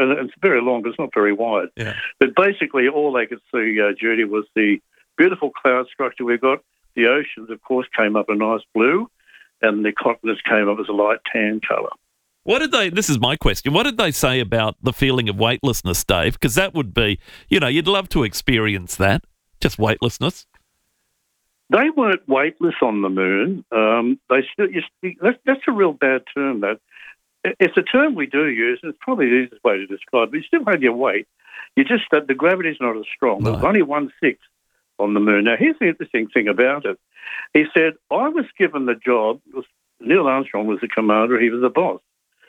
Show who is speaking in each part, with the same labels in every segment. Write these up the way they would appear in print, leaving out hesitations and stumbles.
Speaker 1: and it's very long, but it's not very wide.
Speaker 2: Yeah.
Speaker 1: But basically, all they could see, Judy, was the beautiful cloud structure we've got. The oceans, of course, came up a nice blue, and the continents came up as a light tan colour.
Speaker 2: This is my question, what did they say about the feeling of weightlessness, Dave? Because that would be, you'd love to experience that, just weightlessness.
Speaker 1: They weren't weightless on the moon. That's a real bad term, that. It's a term we do use, and it's probably the easiest way to describe it. You still have your weight. You just that the gravity's not as strong.
Speaker 2: No.
Speaker 1: There's only 1/6 on the moon. Now, here's the interesting thing about it. He said, I was given the job. Neil Armstrong was the commander. He was the boss.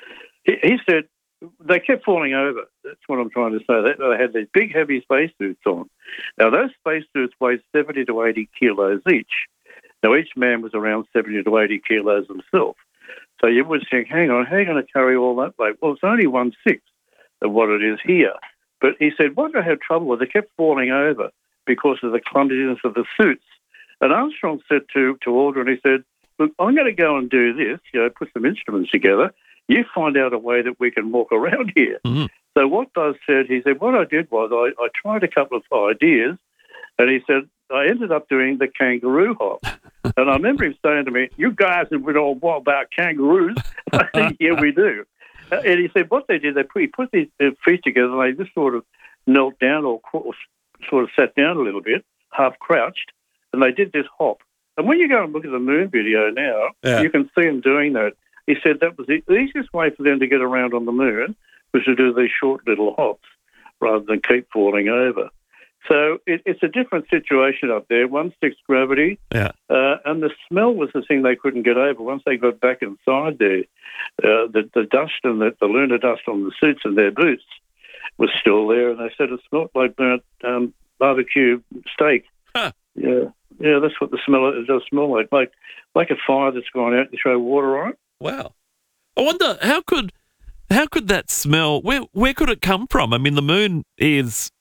Speaker 1: He said they kept falling over. That's what I'm trying to say. They had these big, heavy spacesuits on. Now, those spacesuits weighed 70 to 80 kilos each. Now, each man was around 70 to 80 kilos himself. So you would think, hang on, how are you going to carry all that weight? Well, it's only 1/6 of what it is here. But he said what I had trouble with, they kept falling over because of the clumsiness of the suits. And Armstrong said to Aldrin, he said, look, I'm going to go and do this, put some instruments together. You find out a way that we can walk around here.
Speaker 2: Mm-hmm.
Speaker 1: So what Buzz said, he said, what I did was I tried a couple of ideas, and he said, I ended up doing the kangaroo hop. And I remember him saying to me, you guys have been all what about kangaroos? I said, yeah, we do. And he said what they did, he put these feet together, and they just sort of knelt down or sort of sat down a little bit, half crouched, and they did this hop. And when you go and look at the moon video now, you can see them doing that. He said that was the easiest way for them to get around on the moon was to do these short little hops rather than keep falling over. So it's a different situation up there. 1/6 gravity, and the smell was the thing they couldn't get over. Once they got back inside there, the dust and the lunar dust on the suits and their boots was still there, and they said it smelled like burnt barbecue steak.
Speaker 2: Huh.
Speaker 1: Yeah, that's what it does smell like a fire that's gone out and you throw water on it.
Speaker 2: Wow. I wonder how could that smell? Where could it come from? I mean, the moon is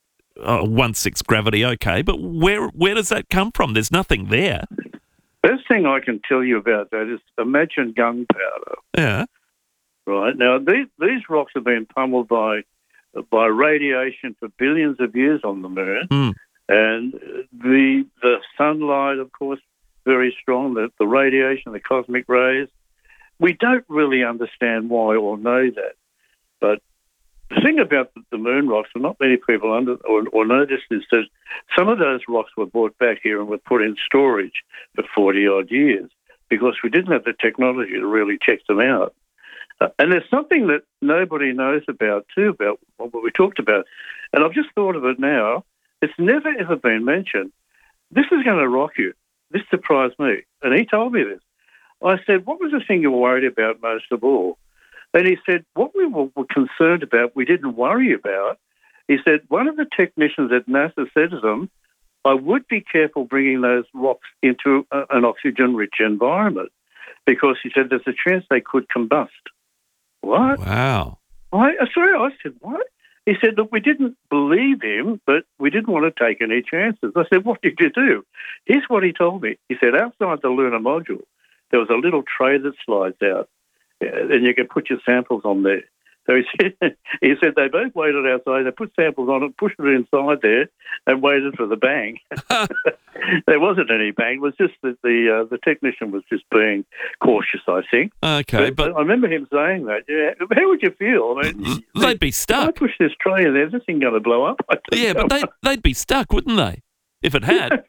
Speaker 2: 1/6 gravity, okay, but where does that come from? There's nothing there.
Speaker 1: Best thing I can tell you about that is imagine gunpowder.
Speaker 2: Yeah.
Speaker 1: Right now, these rocks have been pummeled by radiation for billions of years on the moon, and the sunlight, of course, very strong. The radiation, the cosmic rays. We don't really understand why or know that, but the thing about the moon rocks, and not many people or know this, is that some of those rocks were brought back here and were put in storage for 40-odd years because we didn't have the technology to really check them out. And there's something that nobody knows about, too, about what we talked about. And I've just thought of it now. It's never, ever been mentioned. This is going to rock you. This surprised me. And he told me this. I said, what was the thing you were worried about most of all? And he said, what we were concerned about, we didn't worry about. He said, one of the technicians at NASA said to them, I would be careful bringing those rocks into an oxygen-rich environment because he said there's a chance they could combust. What?
Speaker 2: Wow.
Speaker 1: I said, what? He said, look, we didn't believe him, but we didn't want to take any chances. I said, what did you do? Here's what he told me. He said, outside the lunar module, there was a little tray that slides out, and you can put your samples on there. So he said they both waited outside. They put samples on it, pushed it inside there, and waited for the bang. There wasn't any bang. It was just that the technician was just being cautious, I think.
Speaker 2: Okay,
Speaker 1: but I remember him saying that. Yeah, how would you feel? I mean,
Speaker 2: they'd be stuck.
Speaker 1: If I push this tray in there, is this thing going to blow up?
Speaker 2: Yeah, but they'd be stuck, wouldn't they? If it had.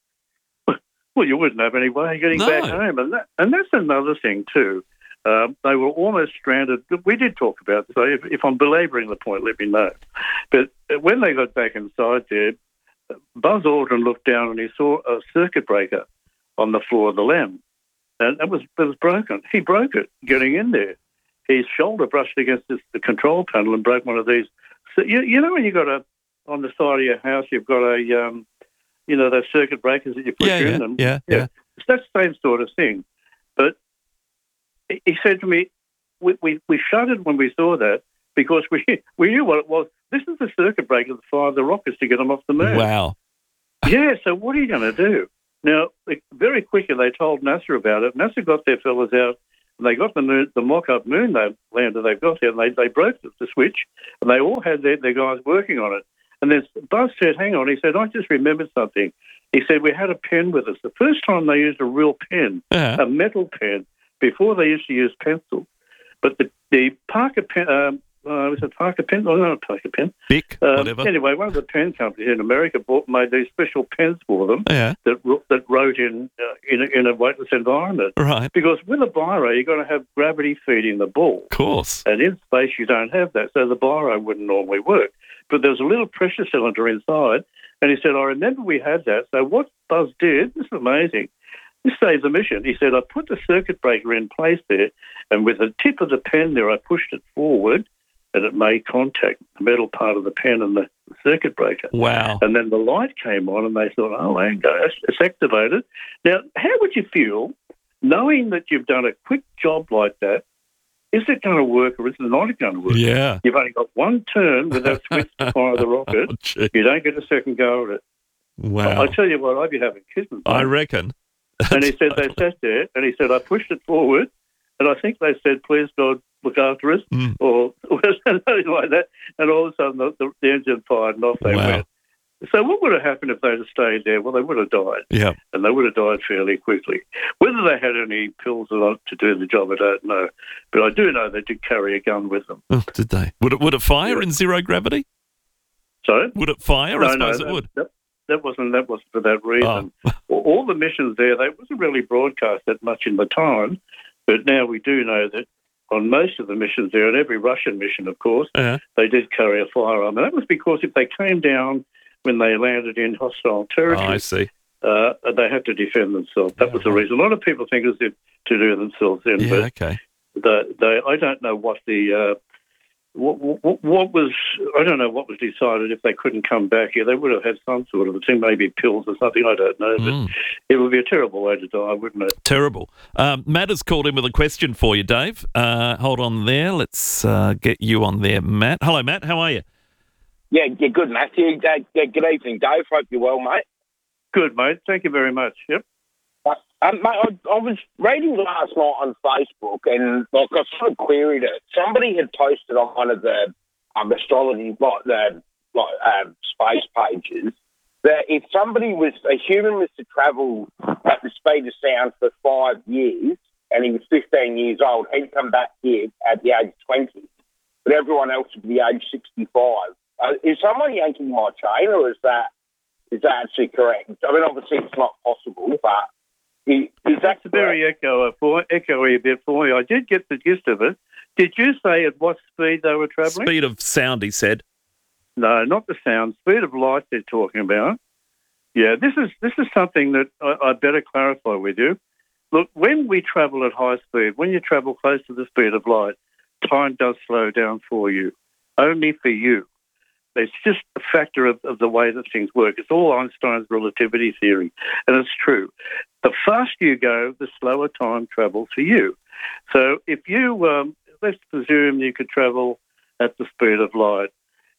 Speaker 1: Well, you wouldn't have any way of getting back home, and that's another thing too. They were almost stranded. We did talk about this. So if I'm belaboring the point, let me know. But when they got back inside there, Buzz Aldrin looked down and he saw a circuit breaker on the floor of the LEM, and it was broken. He broke it getting in there. His shoulder brushed against the control panel and broke one of these. So you know when you got on the side of your house, you've got a those circuit breakers that you put in them.
Speaker 2: Yeah.
Speaker 1: It's that same sort of thing. But he said to me, we shuddered when we saw that because we knew what it was. This is the circuit breaker that fired the rockets to get them off the moon.
Speaker 2: Wow.
Speaker 1: Yeah, so what are you going to do? Now, very quickly they told NASA about it. NASA got their fellas out and they got the mock-up moon lander they've got there, and they broke the switch, and they all had their guys working on it. And then Buzz said, hang on, he said, I just remembered something. He said, we had a pen with us. The first time they used a real pen, a metal pen, before they used to use pencil. But the Parker pen, was it Parker pen? Oh, not Parker pen.
Speaker 2: Bic, whatever.
Speaker 1: Anyway, one of the pen companies in America made these special pens for them that wrote in a weightless environment.
Speaker 2: Right.
Speaker 1: Because with a biro, you've got to have gravity feeding the ball.
Speaker 2: Of course.
Speaker 1: And in space, you don't have that, so the biro wouldn't normally work. But there was a little pressure cylinder inside, and he said, I remember we had that. So what Buzz did, this is amazing, this saves the mission. He said, I put the circuit breaker in place there, and with the tip of the pen there, I pushed it forward, and it made contact, the metal part of the pen and the circuit breaker.
Speaker 2: Wow.
Speaker 1: And then the light came on, and they thought, oh, there you go, it's activated. Now, how would you feel knowing that you've done a quick job like that? Is it going to work or is it not going to work?
Speaker 2: Yeah.
Speaker 1: You've only got one turn with that switch to fire the rocket. You don't get a second go at it.
Speaker 2: Wow.
Speaker 1: I tell you what, I'd be having kisses.
Speaker 2: I reckon.
Speaker 1: And he said they sat there, and he said, I pushed it forward, and I think they said, please, God, look after us, or something like that. And all of a sudden, the engine fired, and off they went. So what would have happened if they'd have stayed there? Well, they would have died.
Speaker 2: Yeah.
Speaker 1: And they would have died fairly quickly. Whether they had any pills or not to do the job, I don't know. But I do know they did carry a gun with them.
Speaker 2: Oh, did they? Would it fire in zero gravity?
Speaker 1: Sorry?
Speaker 2: Would it fire? I suppose it would.
Speaker 1: That wasn't for that reason.
Speaker 2: Oh.
Speaker 1: All the missions there, they wasn't really broadcast that much in the time. But now we do know that on most of the missions there, and every Russian mission, of course, they did carry a firearm. And that was because if they came down when they landed in hostile territory,
Speaker 2: I see.
Speaker 1: They had to defend themselves. That was the reason. A lot of people think it was to do themselves in.
Speaker 2: Yeah, okay.
Speaker 1: I don't know what the what was. I don't know what was decided if they couldn't come back here. They would have had some sort of a thing, maybe pills or something. I don't know, but it would be a terrible way to die, wouldn't it?
Speaker 2: Terrible. Matt has called in with a question for you, Dave. Hold on there. Let's get you on there, Matt. Hello, Matt. How are you?
Speaker 3: Yeah, good, Matthew. Good evening, Dave. Hope you're well, mate.
Speaker 1: Good, mate. Thank you very much. Yep.
Speaker 3: Mate, I was reading last night on Facebook, and I sort of queried it. Somebody had posted on one of the astrology, space pages, that if a human was to travel at the speed of sound for 5 years, and he was 15 years old, he'd come back here at the age of 20, but everyone else would be age 65. Is someone yanking my chain, or is that actually correct? I mean, obviously it's not possible, but is that
Speaker 1: very echoey a bit for you? I did get the gist of it. Did you say at what speed they were travelling?
Speaker 2: Speed of sound, he said.
Speaker 1: No, not the sound. Speed of light they're talking about. Yeah, this is something that I better clarify with you. Look, when we travel at high speed, when you travel close to the speed of light, time does slow down for you, only for you. It's just a factor of the way that things work. It's all Einstein's relativity theory, and it's true. The faster you go, the slower time travels for you. So if you, let's presume you could travel at the speed of light,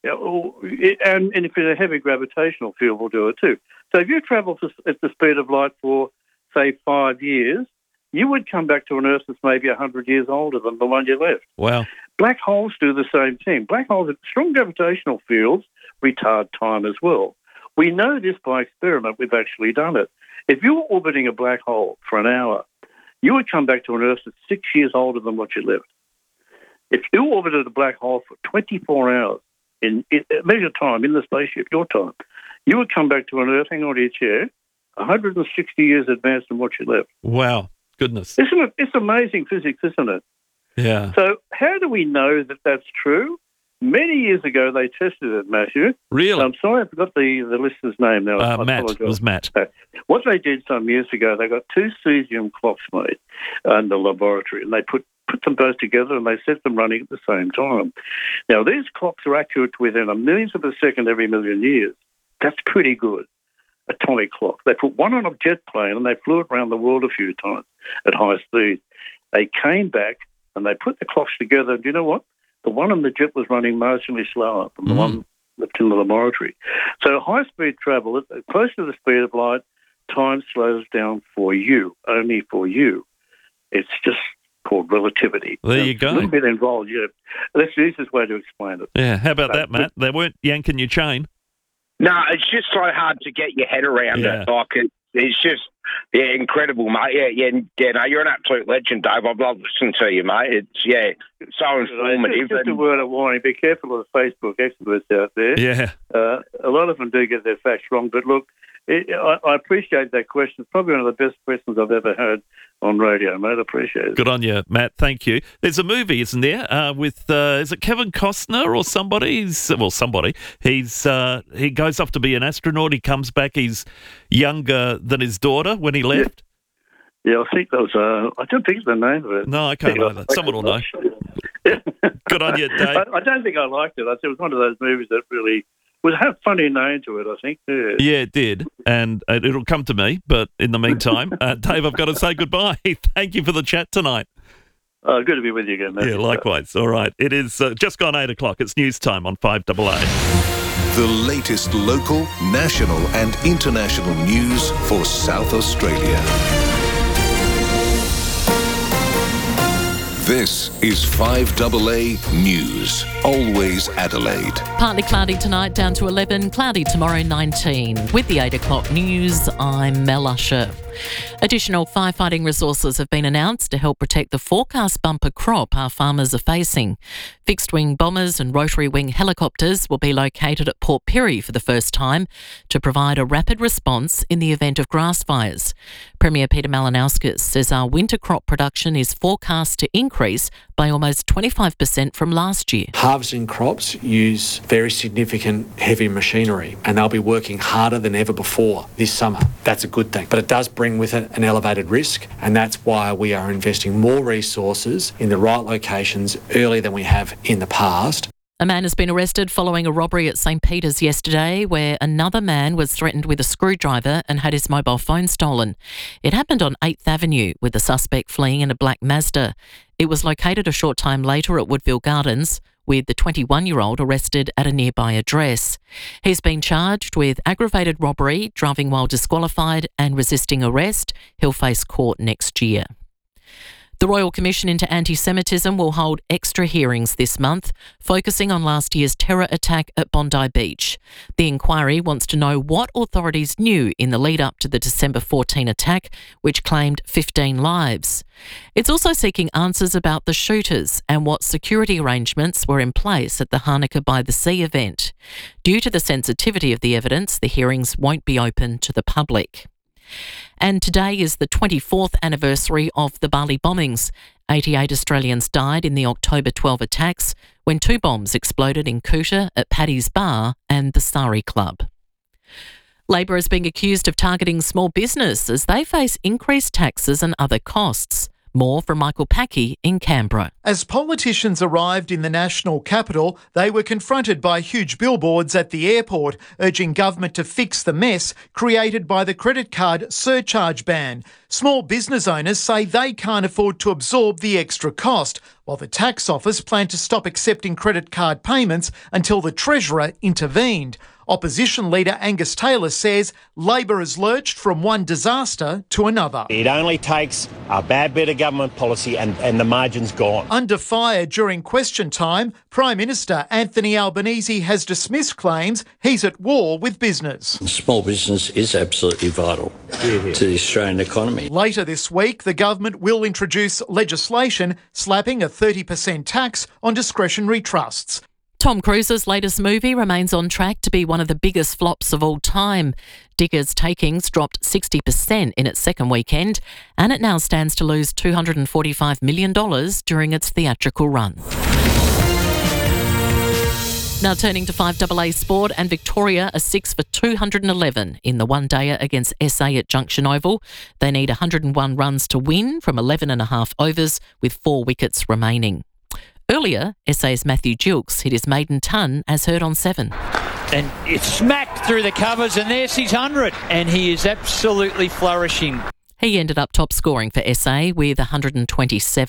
Speaker 1: and if it's a heavy gravitational field will do it too. So if you travel at the speed of light for, say, 5 years, you would come back to an Earth that's maybe 100 years older than the one you left.
Speaker 2: Wow. Black
Speaker 1: holes do the same thing. Black holes, strong gravitational fields retard time as well. We know this by experiment. We've actually done it. If you were orbiting a black hole for an hour, you would come back to an Earth that's 6 years older than what you left. If you orbited a black hole for 24 hours, in measured time in the spaceship, your time, you would come back to an Earth, hang on to your chair, 160 years advanced than what you left.
Speaker 2: Wow. Goodness.
Speaker 1: Isn't it? It's amazing physics, isn't it?
Speaker 2: Yeah.
Speaker 1: So how do we know that that's true? Many years ago, they tested it, Matthew.
Speaker 2: Really?
Speaker 1: I'm sorry, I forgot the listener's name now.
Speaker 2: Matt. It was Matt.
Speaker 1: What they did some years ago, they got 2 cesium clocks made in the laboratory, and they put them both together, and they set them running at the same time. Now, these clocks are accurate within a millionth of a second every million years. That's pretty good. Atomic clock. They put one on a jet plane and they flew it around the world a few times at high speed. They came back and they put the clocks together. And you know what? The one on the jet was running marginally slower than the one left in the laboratory. So high-speed travel, close to the speed of light, time slows down for you, only for you. It's just called relativity.
Speaker 2: There you go.
Speaker 1: A little bit involved, yeah. That's the easiest way to explain it.
Speaker 2: Yeah, how about that, Matt? They weren't yanking your chain.
Speaker 3: No, it's just so hard to get your head around it. Like it's just, incredible, mate. No, you're an absolute legend, Dave. I've loved listening to you, mate. It's so informative.
Speaker 1: Just a word of warning, be careful of the Facebook experts out there.
Speaker 2: Yeah.
Speaker 1: A lot of them do get their facts wrong, but look, I appreciate that question. It's probably one of the best questions I've ever heard on radio, mate. I appreciate it.
Speaker 2: Good on you, Matt. Thank you. There's a movie, isn't there, with, is it Kevin Costner or somebody? Somebody. He goes off to be an astronaut. He comes back. He's younger than his daughter when he left.
Speaker 1: Yeah, I think that was, I don't think it's the name of it.
Speaker 2: No, I can't either. Someone will know. Good on you, Dave.
Speaker 1: I don't think I liked it. I said it was one of those movies that really had a funny name to it, I think.
Speaker 2: Yeah, it did. And it'll come to me. But in the meantime, Dave, I've got to say goodbye. Thank you for the chat tonight.
Speaker 1: Good to be with you again, mate.
Speaker 2: Yeah, likewise. All right. It is just gone 8 o'clock. It's news time on 5AA.
Speaker 4: The latest local, national and international news for South Australia. This is 5AA News. Always Adelaide.
Speaker 5: Partly cloudy tonight, down to 11. Cloudy tomorrow, 19. With the 8 o'clock news, I'm Mel Usher. Additional firefighting resources have been announced to help protect the forecast bumper crop our farmers are facing. Fixed-wing bombers and rotary-wing helicopters will be located at Port Pirie for the first time to provide a rapid response in the event of grass fires. Premier Peter Malinauskas says our winter crop production is forecast to increase by almost 25% from last year.
Speaker 6: Harvesting crops use very significant heavy machinery and they'll be working harder than ever before this summer. That's a good thing. But it does bring with it an elevated risk, and that's why we are investing more resources in the right locations earlier than we have in the past.
Speaker 5: A man has been arrested following a robbery at St Peter's yesterday where another man was threatened with a screwdriver and had his mobile phone stolen. It happened on 8th Avenue with the suspect fleeing in a black Mazda. It was located a short time later at Woodville Gardens, with the 21-year-old arrested at a nearby address. He's been charged with aggravated robbery, driving while disqualified and resisting arrest. He'll face court next year. The Royal Commission into Anti-Semitism will hold extra hearings this month, focusing on last year's terror attack at Bondi Beach. The inquiry wants to know what authorities knew in the lead-up to the December 14 attack, which claimed 15 lives. It's also seeking answers about the shooters and what security arrangements were in place at the Hanukkah by the Sea event. Due to the sensitivity of the evidence, the hearings won't be open to the public. And today is the 24th anniversary of the Bali bombings. 88 Australians died in the October 12 attacks when 2 bombs exploded in Kuta, at Paddy's Bar and the Sari Club. Labor is being accused of targeting small business as they face increased taxes and other costs. More from Michael Packey in Canberra.
Speaker 7: As politicians arrived in the national capital, they were confronted by huge billboards at the airport urging government to fix the mess created by the credit card surcharge ban. Small business owners say they can't afford to absorb the extra cost, while the tax office planned to stop accepting credit card payments until the Treasurer intervened. Opposition leader Angus Taylor says Labor has lurched from one disaster to another.
Speaker 8: It only takes a bad bit of government policy and the margin's gone.
Speaker 7: Under fire during question time, Prime Minister Anthony Albanese has dismissed claims he's at war with business.
Speaker 9: Small business is absolutely vital to the Australian economy.
Speaker 7: Later this week, the government will introduce legislation slapping a 30% tax on discretionary trusts.
Speaker 5: Tom Cruise's latest movie remains on track to be one of the biggest flops of all time. Diggers' takings dropped 60% in its second weekend, and it now stands to lose $245 million during its theatrical run. Now turning to 5AA Sport, and Victoria are 6 for 211 in the one-dayer against SA at Junction Oval. They need 101 runs to win from 11.5 overs with 4 wickets remaining. Earlier, SA's Matthew Gilkes hit his maiden ton as heard on 7.
Speaker 10: And it's smacked through the covers, and there's his 100, and he is absolutely flourishing.
Speaker 5: He ended up top scoring for SA with 127.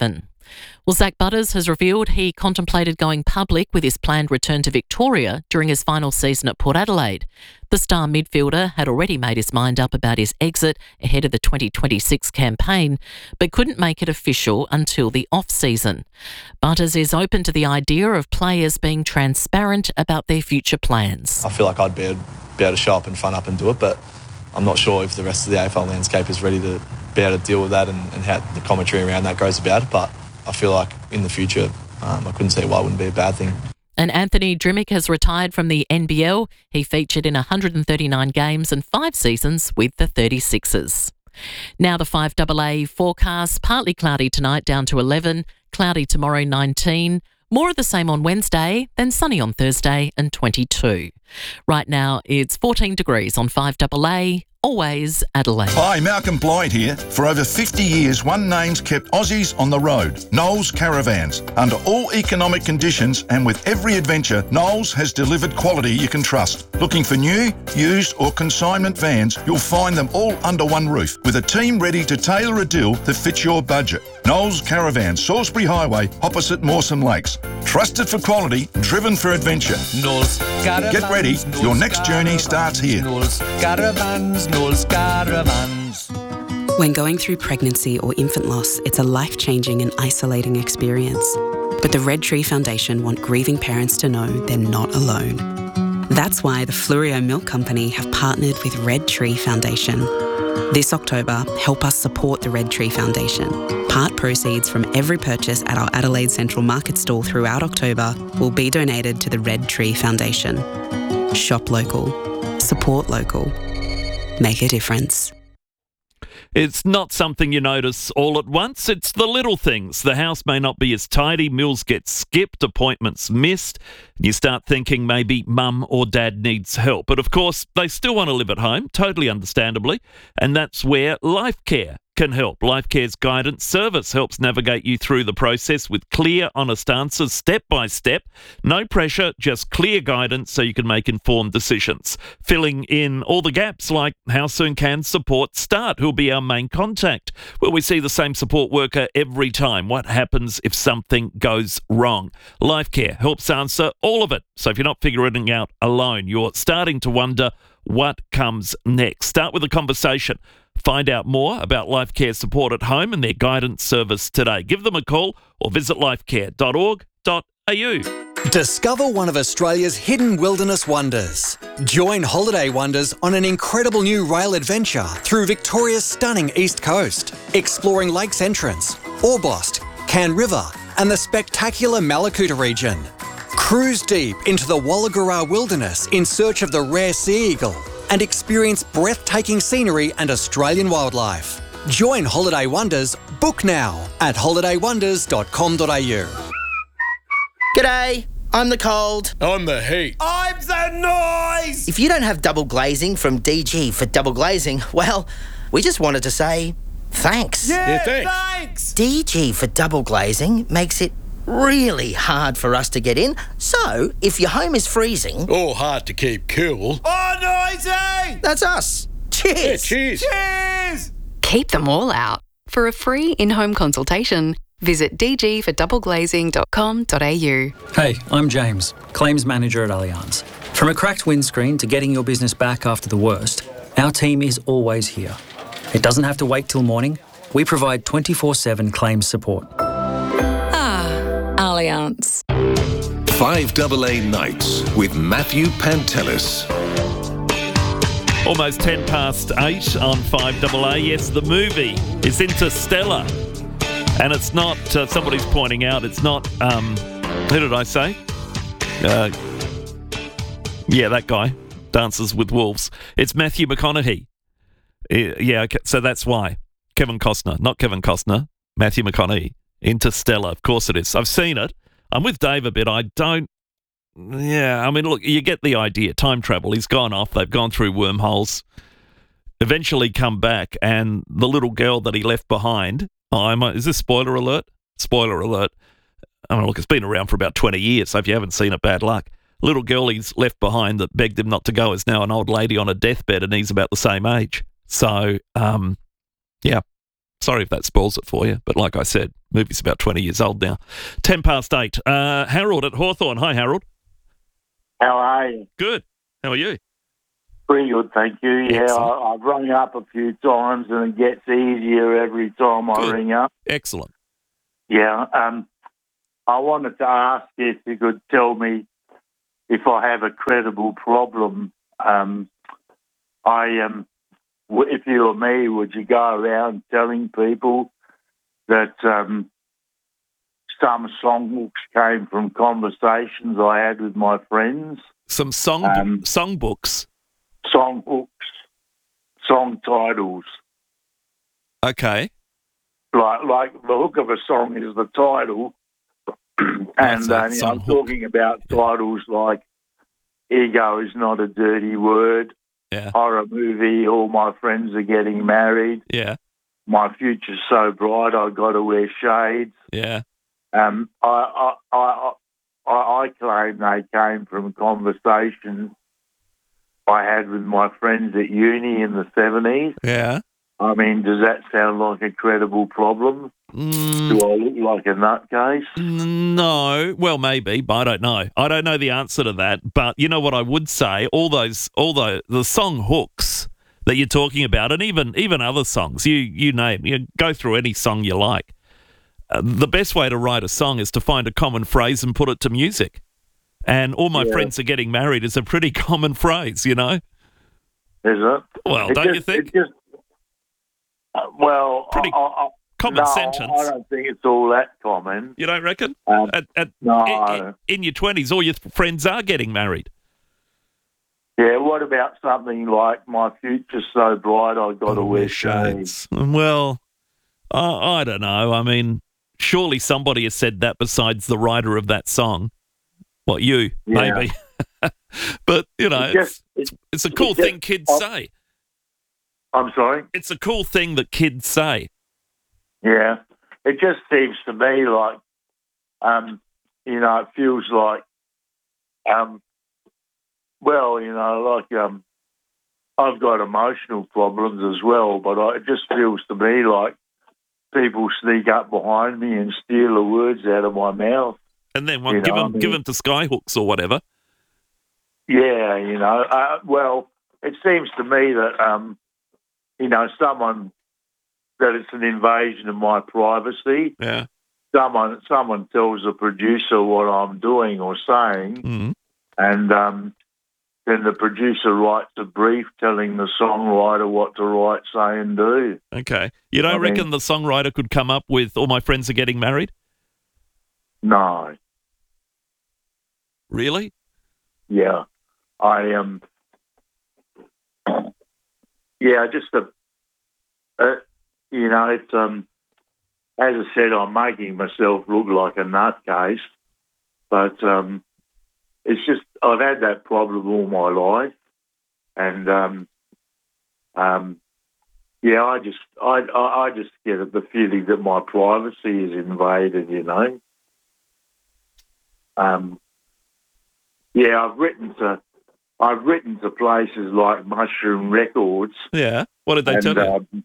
Speaker 5: Well, Zach Butters has revealed he contemplated going public with his planned return to Victoria during his final season at Port Adelaide. The star midfielder had already made his mind up about his exit ahead of the 2026 campaign, but couldn't make it official until the off-season. Butters is open to the idea of players being transparent about their future plans.
Speaker 11: I feel like I'd be able to show up and front up and do it, but I'm not sure if the rest of the AFL landscape is ready to be able to deal with that and how the commentary around that goes about it. But I feel like in the future, I couldn't see why it wouldn't be a bad thing.
Speaker 5: And Anthony Drimmick has retired from the NBL. He featured in 139 games and 5 seasons with the 36ers. Now the 5AA forecast, partly cloudy tonight down to 11, cloudy tomorrow 19, more of the same on Wednesday, then sunny on Thursday and 22. Right now it's 14 degrees on 5AA, always Adelaide.
Speaker 12: Hi, Malcolm Blyde here. For over 50 years, one name's kept Aussies on the road, Knowles Caravans. Under all economic conditions and with every adventure, Knowles has delivered quality you can trust. Looking for new, used or consignment vans, you'll find them all under one roof, with a team ready to tailor a deal that fits your budget. Knowles Caravans, Salisbury Highway, opposite Mawson Lakes. Trusted for quality, driven for adventure.
Speaker 13: Knowles Caravans.
Speaker 12: Get ready, your next journey starts here.
Speaker 13: Knowles Caravans. Knowles Caravans.
Speaker 14: When going through pregnancy or infant loss, it's a life-changing and isolating experience. But the Red Tree Foundation want grieving parents to know they're not alone. That's why the Fluorio Milk Company have partnered with Red Tree Foundation. This October, help us support the Red Tree Foundation. Part proceeds from every purchase at our Adelaide Central Market stall throughout October will be donated to the Red Tree Foundation. Shop local. Support local. Make a difference.
Speaker 2: It's not something you notice all at once. It's the little things. The house may not be as tidy, meals get skipped, appointments missed. You start thinking maybe mum or dad needs help. But of course, they still want to live at home, totally understandably. And that's where Life Care can help. Life Care's guidance service helps navigate you through the process with clear, honest answers, step by step. No pressure, just clear guidance so you can make informed decisions. Filling in all the gaps like how soon can support start? Who'll be our main contact? Will we see the same support worker every time? What happens if something goes wrong? Life Care helps answer all of it. So if you're not figuring it out alone, you're starting to wonder what comes next. Start with a conversation. Find out more about Life Care support at home and their guidance service today. Give them a call or visit lifecare.org.au.
Speaker 15: Discover one of Australia's hidden wilderness wonders. Join Holiday Wonders on an incredible new rail adventure through Victoria's stunning east coast, exploring Lakes Entrance, Orbost, Can River and the spectacular Malakuta region. Cruise deep into the Wollagura wilderness in search of the rare sea eagle and experience breathtaking scenery and Australian wildlife. Join Holiday Wonders. Book now at holidaywonders.com.au.
Speaker 16: G'day, I'm the cold.
Speaker 17: I'm the heat.
Speaker 18: I'm the noise!
Speaker 16: If you don't have double glazing from DG for double glazing, well, we just wanted to say thanks.
Speaker 17: Yeah, thanks.
Speaker 16: DG for double glazing makes it really hard for us to get in. So, if your home is freezing...
Speaker 17: or hard to keep cool...
Speaker 18: oh, noisy!
Speaker 16: That's us. Cheers!
Speaker 17: Yeah, cheers!
Speaker 18: Cheers!
Speaker 19: Keep them all out. For a free in-home consultation, visit dgfordoubleglazing.com.au.
Speaker 20: Hey, I'm James, Claims Manager at Allianz. From a cracked windscreen to getting your business back after the worst, our team is always here. It doesn't have to wait till morning. We provide 24/7 claims support.
Speaker 19: Allianz.
Speaker 4: 5AA Nights with Matthew Pantelis.
Speaker 2: Almost 8 on 5AA. Yes, the movie is Interstellar. And it's not, somebody's pointing out, it's not, who did I say? Yeah, that guy, Dances with Wolves. It's Matthew McConaughey. Yeah, okay, so that's why. Kevin Costner, not Kevin Costner, Matthew McConaughey. Interstellar, of course it is. I've seen it. I'm with Dave a bit. Look, you get the idea. Time travel. He's gone off. They've gone through wormholes. Eventually come back, and the little girl that he left behind... is this spoiler alert? Spoiler alert. I mean, look, it's been around for about 20 years, so if you haven't seen it, bad luck. Little girl he's left behind that begged him not to go is now an old lady on a deathbed, and he's about the same age. So, yeah. Sorry if that spoils it for you, but like I said, movie's about 20 years old now. 8:10. Harold at Hawthorne. Hi, Harold.
Speaker 21: How are you?
Speaker 2: Good. How are you?
Speaker 21: Pretty good, thank you. Yeah,
Speaker 2: Excellent.
Speaker 21: I've rung up a few times and it gets easier every time I ring up.
Speaker 2: Excellent.
Speaker 21: Yeah, I wanted to ask if you could tell me if I have a credible problem. If you were me, would you go around telling people that some songbooks came from conversations I had with my friends?
Speaker 2: Some songbooks?
Speaker 21: Songbooks, song titles.
Speaker 2: Okay.
Speaker 21: Like the hook of a song is the title, and I'm talking about titles like "Ego is not a dirty word," horror movie, "All my friends are getting married," "My future's so bright I got to wear shades." I claim they came from conversations I had with my friends at uni in the 70s.
Speaker 2: Yeah.
Speaker 21: I mean, does that sound like a credible problem? Do I look like a nutcase?
Speaker 2: No. Well, maybe, but I don't know. I don't know the answer to that. But you know what I would say? The song hooks that you're talking about, and even other songs, you name, you go through any song you like. The best way to write a song is to find a common phrase and put it to music. And "All my friends are getting married" is a pretty common phrase, you know?
Speaker 21: Is it?
Speaker 2: Well, don't you think? Pretty common sentence.
Speaker 21: I don't think it's all that common.
Speaker 2: You don't reckon?
Speaker 21: No, I don't.
Speaker 2: In your 20s, all your friends are getting married.
Speaker 21: Yeah, what about something like "My future's so bright I got to wear shades"?
Speaker 2: Well, I don't know. I mean, surely somebody has said that besides the writer of that song. What, you?
Speaker 21: Yeah.
Speaker 2: Maybe. But, you know, it's a cool thing kids say.
Speaker 21: I'm sorry?
Speaker 2: It's a cool thing that kids say.
Speaker 21: Yeah. It just seems to me like, it feels like, I've got emotional problems as well, but it just feels to me like people sneak up behind me and steal the words out of my mouth. And then
Speaker 2: give them to Skyhooks or whatever.
Speaker 21: Yeah, it seems to me that, that it's an invasion of my privacy.
Speaker 2: Yeah.
Speaker 21: Someone tells the producer what I'm doing or saying, and then the producer writes a brief telling the songwriter what to write, say, and do.
Speaker 2: Okay. You don't reckon the songwriter could come up with "All my friends are getting married"?
Speaker 21: No.
Speaker 2: Really?
Speaker 21: Yeah. I am. It's as I said, I'm making myself look like a nutcase, but it's just I've had that problem all my life, and I just get the feeling that my privacy is invaded, you know. I've written to places like Mushroom Records.
Speaker 2: Yeah. What did they tell you?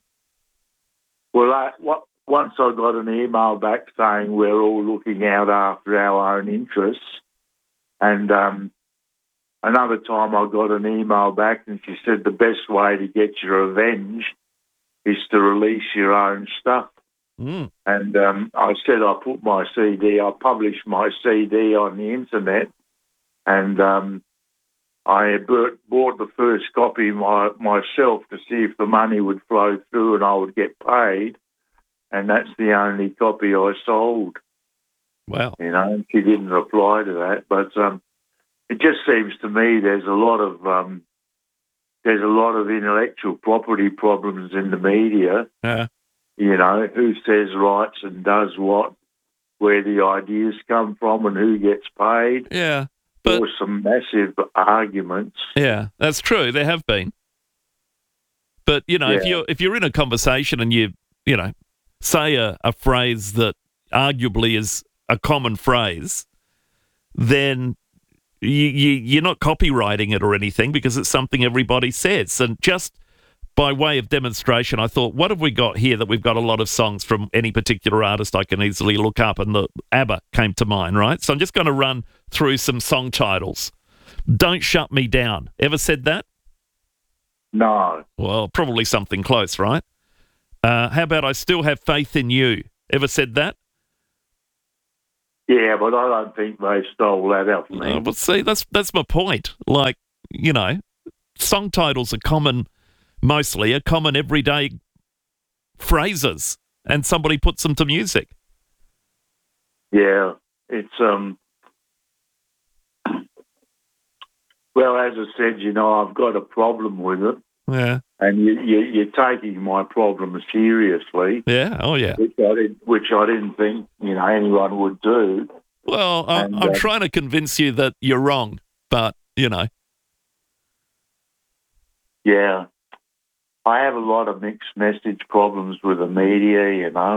Speaker 21: Once I got an email back saying we're all looking out after our own interests, and another time I got an email back and she said the best way to get your revenge is to release your own stuff. And I said I published my CD on the internet, and I bought the first copy myself to see if the money would flow through and I would get paid, and that's the only copy I sold.
Speaker 2: Wow.
Speaker 21: You know, she didn't reply to that, but it just seems to me there's a lot of intellectual property problems in the media.
Speaker 2: Yeah.
Speaker 21: You know, who says writes and does what, where the ideas come from and who gets paid.
Speaker 2: Yeah.
Speaker 21: There were some massive arguments.
Speaker 2: Yeah, that's true. There have been. But, if you're in a conversation and you say a phrase that arguably is a common phrase, then you're not copywriting it or anything because it's something everybody says. And just by way of demonstration, I thought, what have we got here that we've got a lot of songs from any particular artist I can easily look up, and the ABBA came to mind, right? So I'm just going to run through some song titles. Don't Shut Me Down. Ever said that?
Speaker 21: No.
Speaker 2: Well, probably something close, right? How about I Still Have Faith in You? Ever said that?
Speaker 21: Yeah, but I don't think they stole that off me.
Speaker 2: But see, that's my point. Like, you know, song titles are common, mostly are common everyday phrases, and somebody puts them to music.
Speaker 21: Yeah, it's well, as I said, you know, I've got a problem with it.
Speaker 2: Yeah.
Speaker 21: And you're taking my problem seriously.
Speaker 2: Yeah. Oh, yeah.
Speaker 21: Which I didn't think, you know, anyone would do.
Speaker 2: Well, I'm trying to convince you that you're wrong, but, you know.
Speaker 21: Yeah. I have a lot of mixed message problems with the media, you know.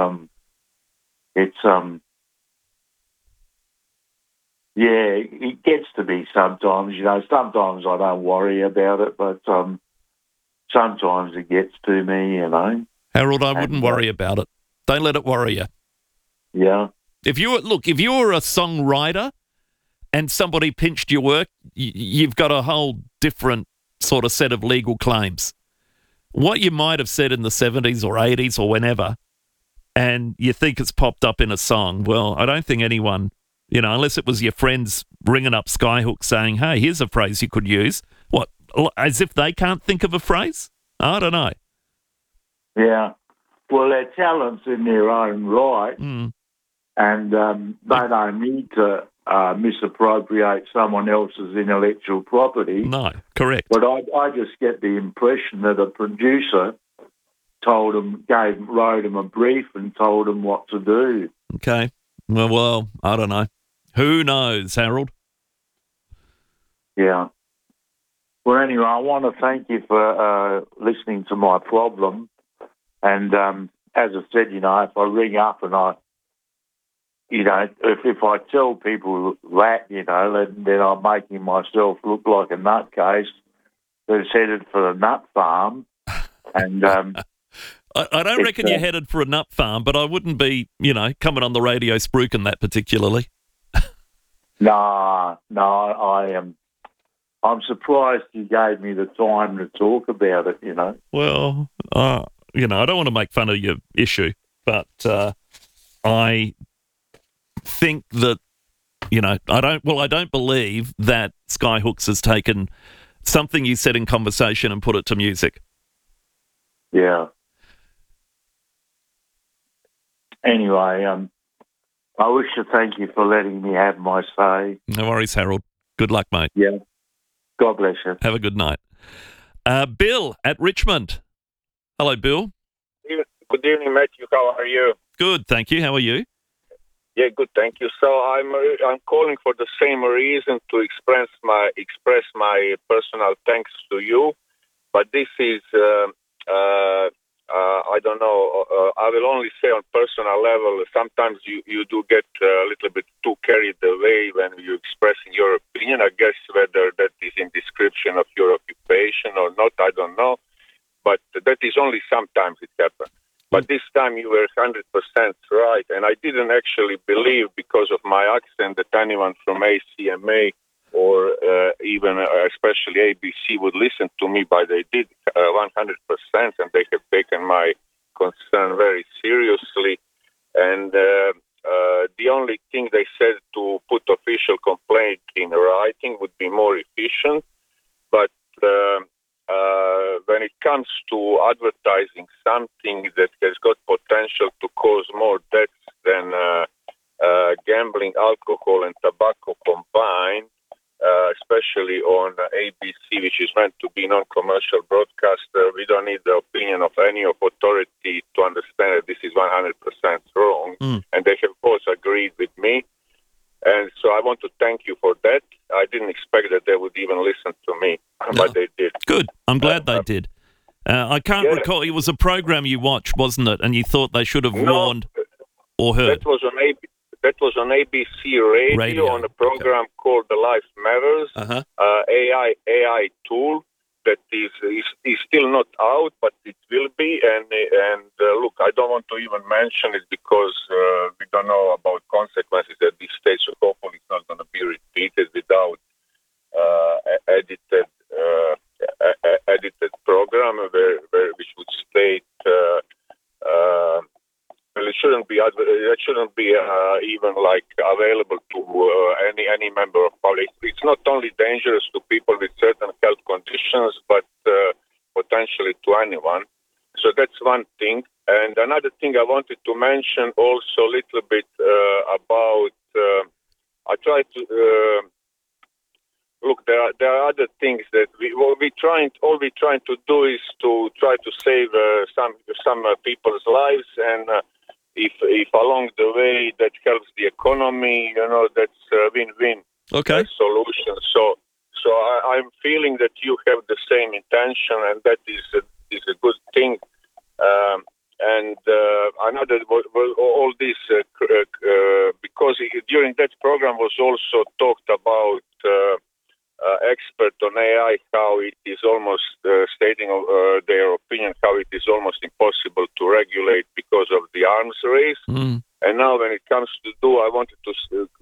Speaker 21: Yeah, it gets to be sometimes, you know. Sometimes I don't worry about it, but sometimes it gets to me, you know.
Speaker 2: Harold, I wouldn't worry about it. Don't let it worry you.
Speaker 21: Yeah.
Speaker 2: If you were a songwriter and somebody pinched your work, you've got a whole different sort of set of legal claims. What you might have said in the 70s or 80s or whenever, and you think it's popped up in a song, well, I don't think anyone, you know, unless it was your friends ringing up Skyhook saying, hey, here's a phrase you could use. What, as if they can't think of a phrase? I don't know.
Speaker 21: Yeah. Well, they're talents in their own right, and they don't need to misappropriate someone else's intellectual property.
Speaker 2: No, correct.
Speaker 21: But I just get the impression that a producer wrote him a brief and told him what to do.
Speaker 2: Okay. Well, I don't know. Who knows, Harold?
Speaker 21: Yeah. Well, anyway, I want to thank you for listening to my problem. And as I said, you know, if I ring up and if I tell people that, you know, then I'm making myself look like a nutcase who's headed for a nut farm. And
Speaker 2: I don't reckon you're headed for a nut farm, but I wouldn't be, you know, coming on the radio spruiking that particularly.
Speaker 21: No, I am. I'm surprised you gave me the time to talk about it, you know.
Speaker 2: Well, you know, I don't want to make fun of your issue, but I think that, you know, I don't believe that Skyhooks has taken something you said in conversation and put it to music.
Speaker 21: Yeah. Anyway, I wish to thank you for letting me have my say.
Speaker 2: No worries, Harold. Good luck, mate.
Speaker 21: Yeah. God bless you.
Speaker 2: Have a good night. Bill at Richmond. Hello, Bill.
Speaker 3: Good evening, Matthew. How are you?
Speaker 2: Good, thank you. How are you?
Speaker 3: Yeah, good, thank you. So I'm calling for the same reason to express my personal thanks to you, but this is I don't know. I will only say on personal level. Sometimes you do get a little bit too carried away when you're expressing your opinion. I guess whether that is in description of your occupation or not, I don't know. But that is only sometimes it happens. But this time you were 100% right, and I didn't actually believe because of my accent that anyone from ACMA or even especially ABC would listen to me, but they did 100%, and they have taken my concern very seriously. And the only thing they said to put official complaint in writing would be more efficient, but when it comes to advertising something that has got potential to cause more deaths than gambling, alcohol, and tobacco combined, especially on ABC, which is meant to be non-commercial broadcaster, we don't need the opinion of any of authority to understand that this is 100% wrong. And they have both agreed with me. And so I want to thank you for that. I didn't expect that they would even listen to me, but they did.
Speaker 2: Good. I'm glad they did. I can't recall. It was a program you watched, wasn't it? And you thought they should have warned or heard.
Speaker 3: That was on ABC radio on a program called The Life Matters, AI tool that is is still not out, but it will be. And look, I don't want to even mention it because we don't know about consequences at this stage. So hopefully it's not going to be repeated without edited program which would state. Well, it shouldn't be even like available to any member of public. It's not only dangerous to people with certain health conditions, but potentially to anyone. So that's one thing. And another thing I wanted to mention also a little bit about. I try to look. There are other things that all we're trying to do is to try to save some people's lives and. If along the way that helps the economy, that's a win-win solution. So I'm feeling that you have the same intention, and that is a good thing. And another, all this because during that program was also talked about expert on AI, how it is almost stating their opinion, how it is almost impossible to regulate because of the arms race. And now, when it comes to I wanted to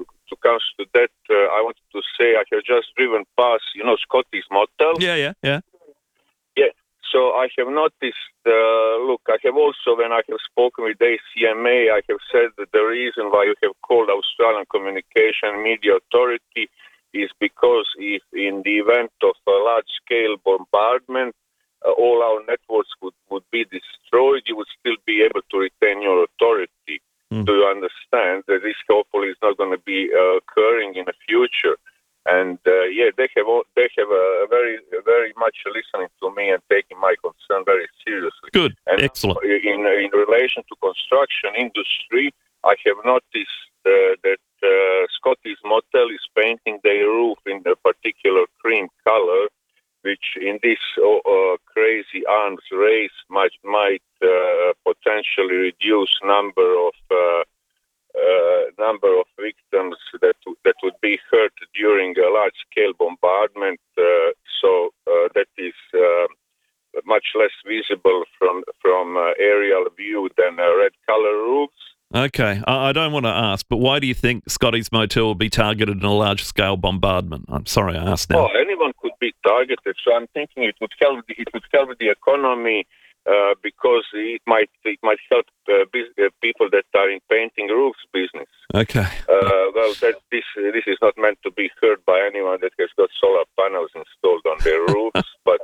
Speaker 3: say I have just driven past, Scotty's Motel.
Speaker 2: Yeah.
Speaker 3: So I have noticed. Look, I have also, when I have spoken with ACMA, I have said that the reason why you have called Australian Communication Media Authority is because if in the event of a large-scale bombardment, all our networks would be destroyed, you would still be able to retain your authority. Do you understand that this hopefully is not going to be occurring in the future? And they have very, very much listening to me and taking my concern very seriously.
Speaker 2: Good,
Speaker 3: and
Speaker 2: excellent.
Speaker 3: In relation to construction industry, I have noticed that Scotty's Motel is painting their roof in a particular cream color, which in this crazy arms race might potentially reduce number of victims that would be hurt during a large-scale bombardment. So that is much less visible from aerial view than red color roofs.
Speaker 2: Okay, I don't want to ask, but why do you think Scotty's Motel will be targeted in a large-scale bombardment? I'm sorry I asked now.
Speaker 3: Oh, anyone could be targeted. So I'm thinking it would help the economy because it might help people that are in painting roofs business.
Speaker 2: Okay.
Speaker 3: Well, this is not meant to be heard by anyone that has got solar panels installed on their roofs, but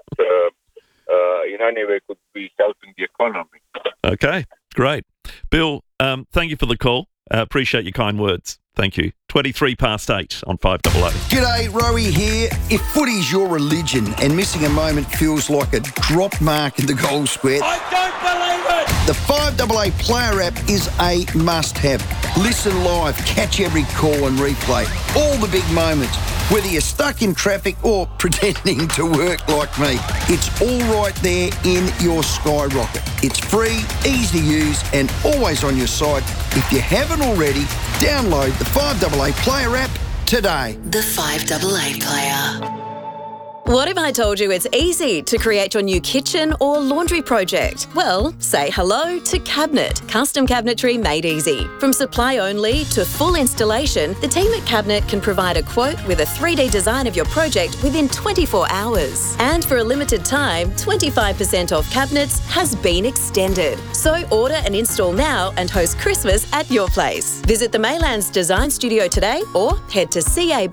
Speaker 3: in any way could be helping the economy.
Speaker 2: Okay, great. Bill, thank you for the call. Appreciate your kind words. Thank you. 8 on 5AA.
Speaker 1: G'day, Rowie here. If footy's your religion and missing a moment feels like a drop mark in the goal square,
Speaker 18: I don't believe it!
Speaker 1: The 5AA Player app is a must-have. Listen live, catch every call and replay. All the big moments, whether you're stuck in traffic or pretending to work like me. It's all right there in your Skyrocket. It's free, easy to use, and always on your side. If you haven't already, download the 5AA Player app today.
Speaker 22: The 5AA Player.
Speaker 23: What if I told you it's easy to create your new kitchen or laundry project? Well, say hello to Cabinet. Custom cabinetry made easy. From supply only to full installation, the team at Cabinet can provide a quote with a 3D design of your project within 24 hours. And for a limited time, 25% off cabinets has been extended. So order and install now and host Christmas at your place. Visit the Maylands Design Studio today or head to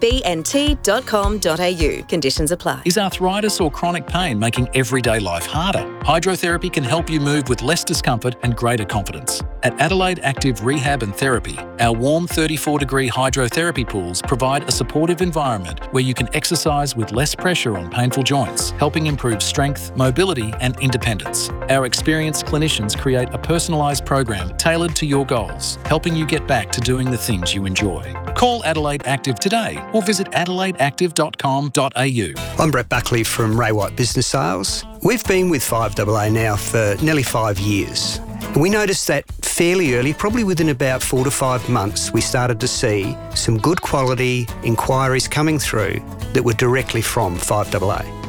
Speaker 23: cabnt.com.au. Conditions apply.
Speaker 24: Is arthritis or chronic pain making everyday life harder? Hydrotherapy can help you move with less discomfort and greater confidence. At Adelaide Active Rehab and Therapy, our warm 34-degree hydrotherapy pools provide a supportive environment where you can exercise with less pressure on painful joints, helping improve strength, mobility and independence. Our experienced clinicians create a personalised program tailored to your goals, helping you get back to doing the things you enjoy. Call Adelaide Active today or visit adelaideactive.com.au.
Speaker 25: I'm Brett Buckley from Ray White Business Sales. We've been with 5AA now for nearly 5 years. And we noticed that fairly early, probably within about 4 to 5 months, we started to see some good quality inquiries coming through that were directly from 5AA.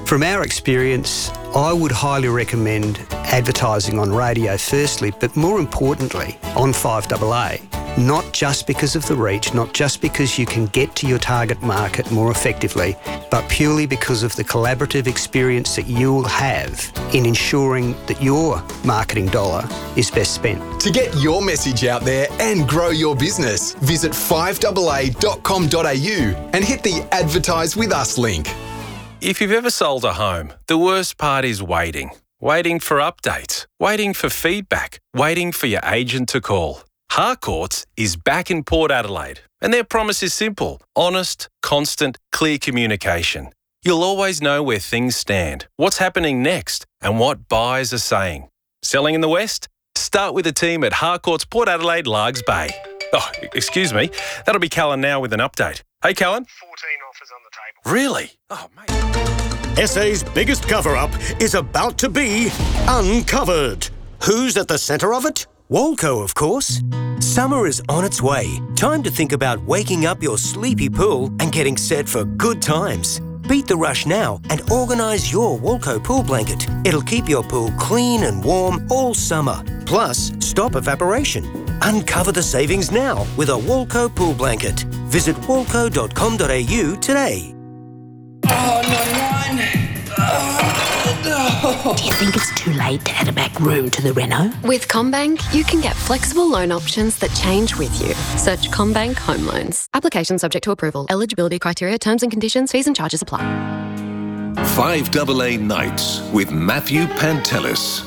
Speaker 25: From our experience, I would highly recommend advertising on radio firstly, but more importantly on 5AA. Not just because of the reach, not just because you can get to your target market more effectively, but purely because of the collaborative experience that you'll have in ensuring that your marketing dollar is best spent.
Speaker 6: To get your message out there and grow your business, visit 5AA.com.au and hit the Advertise With Us link.
Speaker 7: If you've ever sold a home, the worst part is waiting. Waiting for updates, waiting for feedback, waiting for your agent to call. Harcourts is back in Port Adelaide, and their promise is simple: honest, constant, clear communication. You'll always know where things stand, what's happening next, and what buyers are saying. Selling in the West? Start with the team at Harcourts Port Adelaide, Largs Bay. Oh, excuse me. That'll be Callan now with an update. Hey, Callan.
Speaker 8: 14 offers on the table.
Speaker 7: Really? Oh, mate.
Speaker 8: SA's biggest cover-up is about to be uncovered. Who's at the centre of it? Walco, of course. Summer is on its way. Time to think about waking up your sleepy pool and getting set for good times. Beat the rush now and organise your Walco pool blanket. It'll keep your pool clean and warm all summer. Plus, stop evaporation. Uncover the savings now with a Walco pool blanket. Visit walco.com.au today.
Speaker 22: Oh, 99. Do you think it's too late to add a back room to the reno?
Speaker 19: With CommBank, you can get flexible loan options that change with you. Search CommBank Home Loans. Application subject to approval. Eligibility criteria, terms and conditions, fees and charges apply.
Speaker 4: 5AA Nights with Matthew Pantelis.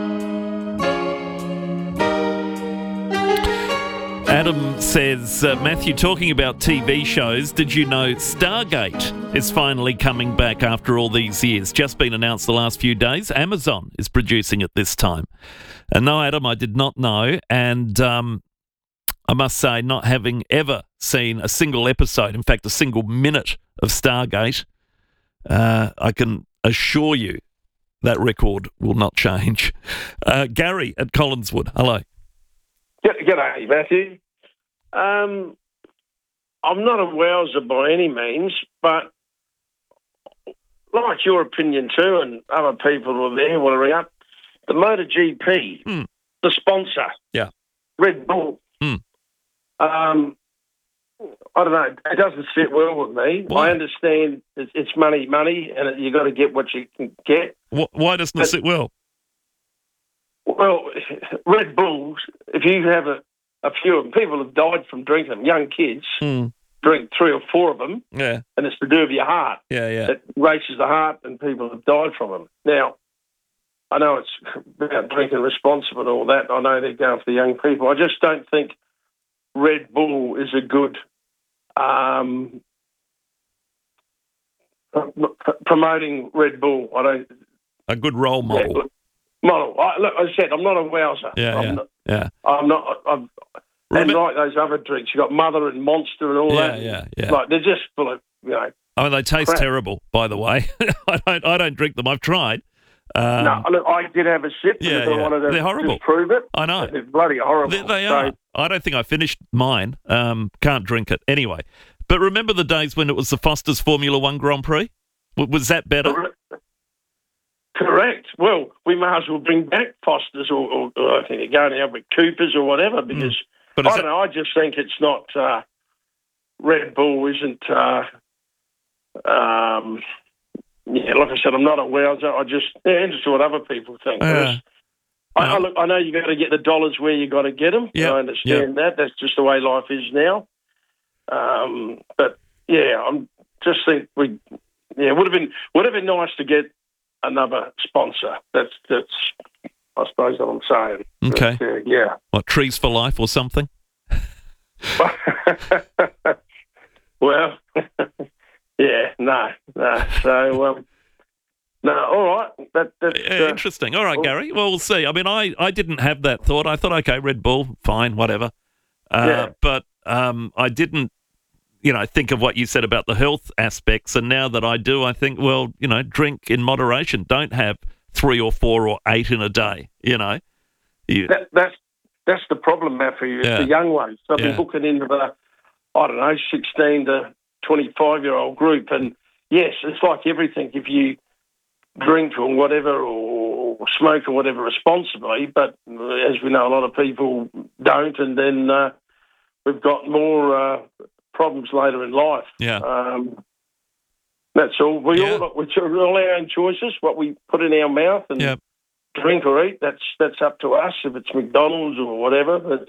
Speaker 2: Adam says, Matthew, talking about TV shows, did you know Stargate is finally coming back after all these years? Just been announced the last few days. Amazon is producing it this time. And no, Adam, I did not know. And I must say, not having ever seen a single episode, in fact, a single minute of Stargate, I can assure you that record will not change. Gary at Collinswood, hello.
Speaker 9: G'day, Matthew. I'm not a wowser by any means, but like your opinion too, and other people who are there want to ring up, the MotoGP, the sponsor, Red Bull. I don't know. It doesn't sit well with me. Why? I understand it's money, and you got to get what you can get.
Speaker 2: Why doesn't it sit well?
Speaker 9: Well, Red Bulls, if you have a few of them, people have died from drinking them. Young kids drink 3 or 4 of them, and it's to do with your heart. It races the heart, and people have died from them. Now, I know it's about drinking responsible and all that. I know they're going for the young people. I just don't think Red Bull is a good promoting Red Bull.
Speaker 2: A good role model.
Speaker 9: Look, I said I'm not a wowser. I'm not. And like those other drinks, you got Mother and Monster and all that. Like they're just full of,
Speaker 2: I mean, they taste terrible. By the way, I don't drink them. I've tried.
Speaker 9: No, look, I did have a sip. Because I wanted to
Speaker 2: they're horrible.
Speaker 9: Prove it.
Speaker 2: I know.
Speaker 9: They're bloody horrible.
Speaker 2: They are. I don't think I finished mine. Can't drink it anyway. But remember the days when it was the Foster's Formula One Grand Prix? Was that better?
Speaker 9: Correct. Well, we may as well bring back Foster's or I think they're going out with Coopers or whatever because, I don't know, I just think it's not, Red Bull isn't, like I said, I'm not a wowser. I just, interested what other people think. I know you got to get the dollars where you got to get them. I understand that. That's just the way life is now. But, I'm just think would have been nice to get another sponsor. That's I suppose what I'm saying.
Speaker 2: Okay.
Speaker 9: But,
Speaker 2: What, Trees for Life or something?
Speaker 9: Well, no. So, no, all right. That's
Speaker 2: interesting. All right, Gary. Well, we'll see. I mean, I didn't have that thought. I thought, okay, Red Bull, fine, whatever. But I didn't, think of what you said about the health aspects. And now that I do, I think, well, drink in moderation. Don't have 3 or 4 or 8 in a day,
Speaker 9: That's the problem, Matthew. It's the young ones. They'll be booking into the, 16 to 25-year-old group. And, yes, it's like everything. If you drink or whatever or smoke or whatever responsibly, but as we know, a lot of people don't, and then we've got more problems later in life.
Speaker 2: Yeah.
Speaker 9: That's all. We're all our own choices, what we put in our mouth and drink or eat. That's up to us, if it's McDonald's or whatever. But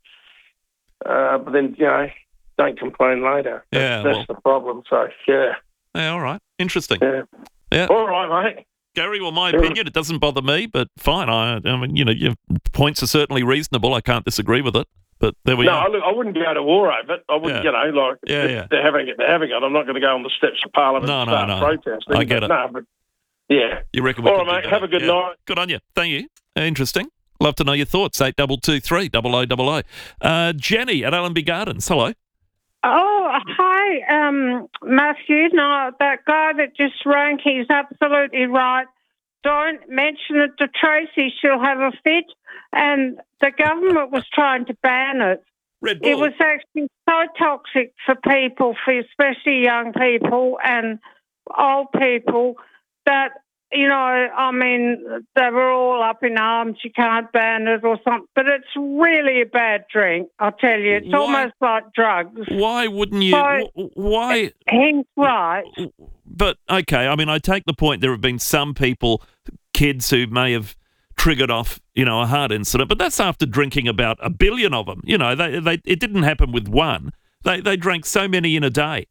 Speaker 9: then, don't complain later. That's the problem. So, yeah.
Speaker 2: Yeah, all right. Interesting.
Speaker 9: Yeah. All right, mate.
Speaker 2: Gary, well, my opinion, it doesn't bother me, but fine. I mean, your points are certainly reasonable. I can't disagree with it. But there we go.
Speaker 9: No, look, I wouldn't go to war over it. I wouldn't, they're having it. I'm not going to go on the steps of Parliament and start protesting.
Speaker 2: I get it.
Speaker 9: No, but yeah.
Speaker 2: You reckon we
Speaker 9: all
Speaker 2: can
Speaker 9: right, mate. Have a good night.
Speaker 2: Good on you. Thank you. Interesting. Love to know your thoughts. 8223 0000. Jenny at Allenby Gardens. Hello.
Speaker 5: Oh, hi, Matthew. No, that guy that just rang, he's absolutely right. Don't mention it to Tracy. She'll have a fit. And the government was trying to ban it.
Speaker 2: Red Bull.
Speaker 5: It was actually so toxic for people, for especially young people and old people, that, they were all up in arms. You can't ban it or something. But it's really a bad drink, I'll tell you. It's almost like drugs.
Speaker 2: Why wouldn't you?
Speaker 5: So,
Speaker 2: why?
Speaker 5: He's right.
Speaker 2: But, okay, I take the point there have been some people, kids who may have triggered off, a heart incident, but that's after drinking about 1 billion of them. It didn't happen with one. They drank so many in a day.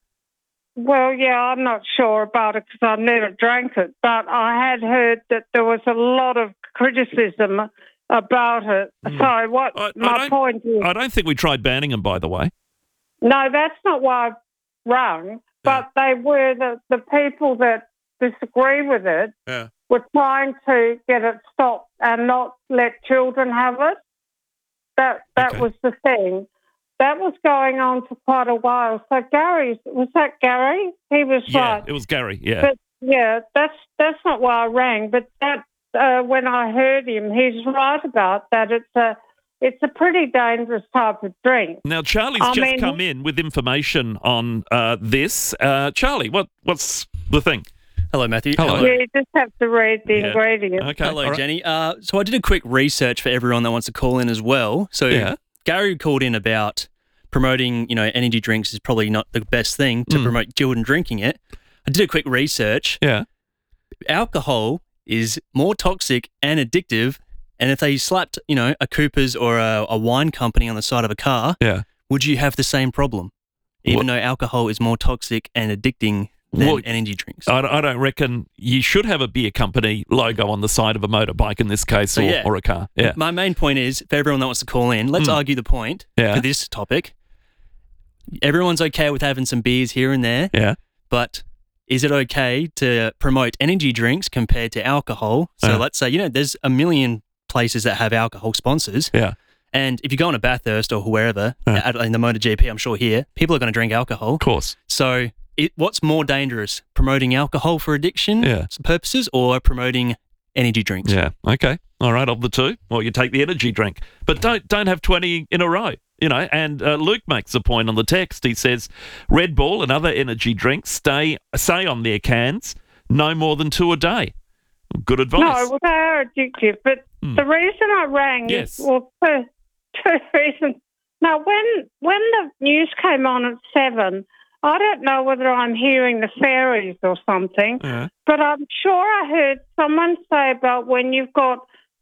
Speaker 5: Well, yeah, I'm not sure about it because I've never drank it, but I had heard that there was a lot of criticism about it. So my point is...
Speaker 2: I don't think we tried banning them, by the way.
Speaker 5: No, that's not why I rang, but they were the people that disagree with it were trying to get it stopped and not let children have it. That was the thing. That was going on for quite a while. So was that Gary? He was right.
Speaker 2: It was Gary,
Speaker 5: But that's not why I rang. But that when I heard him, he's right about that. It's a pretty dangerous type of drink.
Speaker 2: Now, Charlie's just come in with information on this. Charlie, what's the thing?
Speaker 10: Hello, Matthew.
Speaker 5: Hello. Yeah, you just have to read the ingredients.
Speaker 10: Okay. Hello, Jenny. So I did a quick research for everyone that wants to call in as well. So Gary called in about promoting, energy drinks is probably not the best thing to promote children drinking it. I did a quick research.
Speaker 2: Yeah.
Speaker 10: Alcohol is more toxic and addictive, and if they slapped, a Cooper's or a wine company on the side of a car, would you have the same problem? Even though alcohol is more toxic and addicting than energy drinks.
Speaker 2: I don't reckon you should have a beer company logo on the side of a motorbike in this case, or a car. Yeah.
Speaker 10: My main point is, for everyone that wants to call in, let's argue the point for this topic. Everyone's okay with having some beers here and there, but is it okay to promote energy drinks compared to alcohol? So let's say, there's a million places that have alcohol sponsors.
Speaker 2: Yeah.
Speaker 10: And if you go on a Bathurst or whoever, in the MotoGP, I'm sure here, people are going to drink alcohol.
Speaker 2: Of course.
Speaker 10: So what's more dangerous, promoting alcohol for addiction purposes or promoting energy drinks?
Speaker 2: Yeah, okay. All right, of the two, well, you take the energy drink. But don't have 20 in a row, And Luke makes a point on the text. He says, Red Bull and other energy drinks say on their cans, no more than 2 a day. Good advice.
Speaker 5: No, well, they are addictive. But the reason I rang is, for 2 reasons. Now, when the news came on at 7, I don't know whether I'm hearing the fairies or something, but I'm sure I heard someone say about when you've got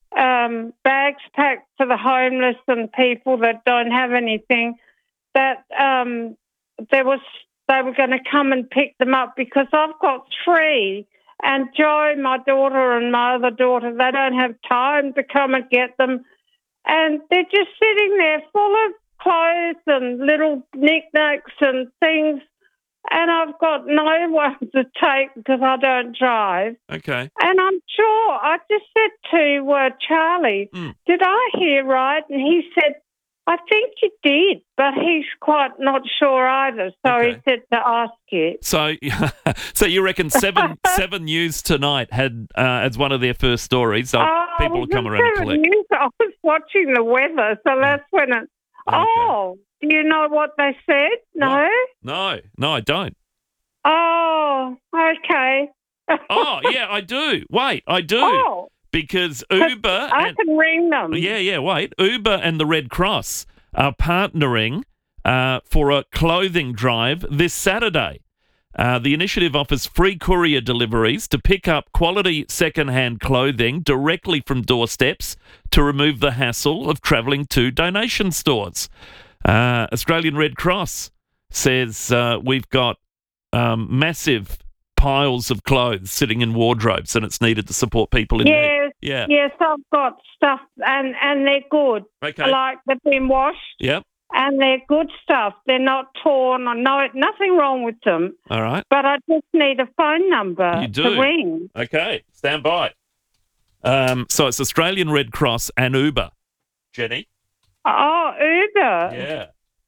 Speaker 5: bags packed for the homeless and people that don't have anything, that they were going to come and pick them up, because I've got 3, and Jo, my daughter, and my other daughter, they don't have time to come and get them, and they're just sitting there full of clothes and little knickknacks and things, and I've got no one to take because I don't drive.
Speaker 2: Okay.
Speaker 5: And I'm sure, I just said to Charlie, did I hear right? And he said, I think you did, but he's quite not sure either, so he said to ask you.
Speaker 2: So you reckon 7 News tonight had as one of their first stories, so people will come around and collect.
Speaker 5: News, I was watching the weather, so that's when it... Okay. Oh, do you know what they said? No?
Speaker 2: No, I don't.
Speaker 5: Oh, okay.
Speaker 2: Oh, yeah, I do. Wait, I do.
Speaker 5: Oh.
Speaker 2: Because Uber...
Speaker 5: I can ring them.
Speaker 2: Yeah, wait. Uber and the Red Cross are partnering for a clothing drive this Saturday. The initiative offers free courier deliveries to pick up quality second-hand clothing directly from doorsteps to remove the hassle of travelling to donation stores. Australian Red Cross says we've got massive piles of clothes sitting in wardrobes and it's needed to support people in need. Yeah.
Speaker 5: Yes, I've got stuff and they're good.
Speaker 2: Okay.
Speaker 5: Like they've been washed.
Speaker 2: Yep.
Speaker 5: And they're good stuff. They're not torn or nothing wrong with them.
Speaker 2: All right.
Speaker 5: But I just need a phone number
Speaker 2: You do?
Speaker 5: to ring.
Speaker 2: Okay, stand by. So it's Australian Red Cross and Uber. Jenny?
Speaker 5: Oh, Uber.
Speaker 2: Yeah.